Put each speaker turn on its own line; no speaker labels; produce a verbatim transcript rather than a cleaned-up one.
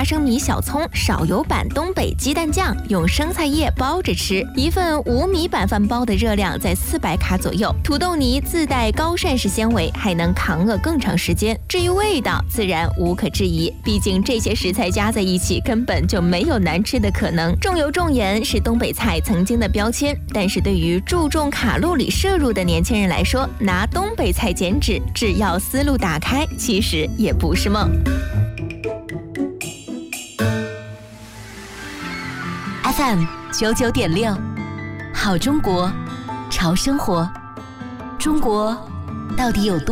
花生米小葱少油版东北鸡蛋酱，用生菜叶包着吃。一份无米板饭包的热量在四百卡左右。土豆泥自带高膳食纤维，还能扛饿更长时间。至于味道，自然无可置疑，毕竟这些食材加在一起根本就没有难吃的可能。重油重盐是东北菜曾经的标签，但是对于注重卡路里摄入的年轻人来说，拿东北菜减脂，只要思路打开，其实也不是梦。
F M 九九点六，好中国，潮生活。中国到底有多